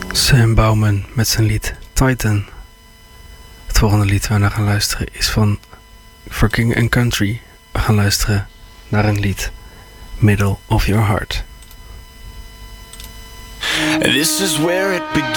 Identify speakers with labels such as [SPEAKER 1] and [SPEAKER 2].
[SPEAKER 1] Sam Bauman met zijn lied Titan. Het volgende lied waar we naar gaan luisteren is van For King and Country. We gaan luisteren naar een lied Middle of Your Heart.
[SPEAKER 2] This is where it begins.